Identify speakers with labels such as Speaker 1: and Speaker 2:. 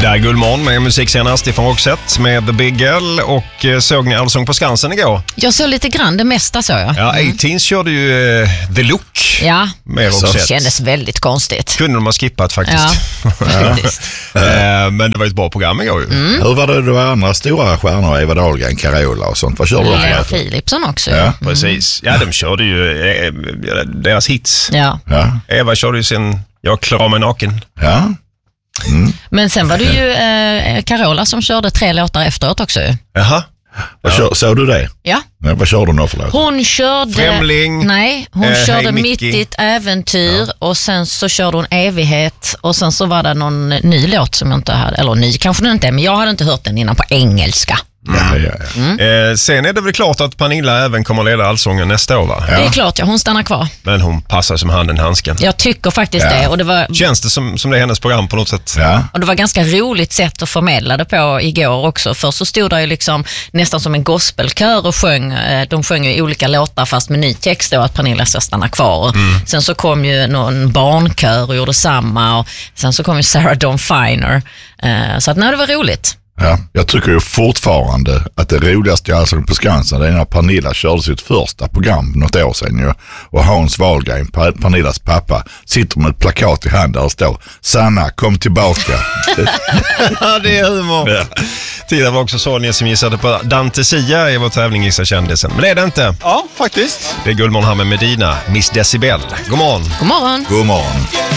Speaker 1: Där Gullmorgon med musik senast ifrån Roxette med The Big L. Och såg ni Allsång på Skansen igår?
Speaker 2: Jag såg lite grann, det mesta så jag.
Speaker 1: Ja, 18 körde ju The Look med Roxette.
Speaker 2: Det kändes väldigt konstigt.
Speaker 1: Kunde de ha skippat faktiskt.
Speaker 2: Ja, faktiskt.
Speaker 1: Men det var ett bra program igår ju.
Speaker 3: Hur var det då andra stora stjärnor, Eva Dahlgren, Carola och sånt? Vad körde de
Speaker 2: Lea
Speaker 3: för?
Speaker 2: Philipsson också.
Speaker 3: Ja,
Speaker 1: precis. Ja, de körde ju deras hits.
Speaker 2: Ja.
Speaker 1: Eva körde ju sin Jag klarar mig naken.
Speaker 3: Ja.
Speaker 2: Men sen var det ju Carola som körde 3 låtar efteråt också.
Speaker 1: Jaha.
Speaker 3: Såg du det?
Speaker 2: Ja.
Speaker 3: Ja, vad körde hon då för låt?
Speaker 2: Hon körde...
Speaker 1: Främling.
Speaker 2: Nej, hon körde
Speaker 1: Hej,
Speaker 2: Mitt
Speaker 1: Mickey.
Speaker 2: i ett äventyr och sen så körde hon Evighet och sen så var det någon ny låt som jag inte hade, eller ny kanske den inte är, men jag hade inte hört den innan på engelska.
Speaker 3: Ja.
Speaker 1: Sen är det väl klart att Pernilla även kommer att leda Allsången nästa år, va?
Speaker 2: Det är klart, hon stannar kvar.
Speaker 1: Men hon passar som handen i handsken.
Speaker 2: Jag tycker faktiskt det. Och det var,
Speaker 1: Känns det som det är hennes program på något sätt?
Speaker 3: Ja.
Speaker 2: och det var ganska roligt sätt att förmedla det på igår också. Först så stod det ju liksom nästan som en gospelkör och sjöng. De sjöng ju olika låtar fast med ny text då, att Pernilla ska stanna kvar. Sen så kom ju någon barnkör och gjorde samma. Och sen så kom ju Sarah Dawn Finer. Så att det var roligt.
Speaker 3: Ja, jag tycker ju fortfarande att det roligaste jag såg på Skansen det är när Pernilla körde sitt första program något år sedan ju, och Hans Wahlgren, Pernillas pappa, sitter med ett plakat i hand där det står Sanna, kom tillbaka.
Speaker 1: Ja, det är humor.
Speaker 3: Ja.
Speaker 1: Tidigare var också Sonja som gissade på Dante Sia i vår tävling Gissa kändisen. Men det är det inte.
Speaker 4: Ja, faktiskt.
Speaker 1: Det är Gullmorgon här med Medina, Miss Decibel. God morgon.
Speaker 2: God morgon.
Speaker 3: God morgon.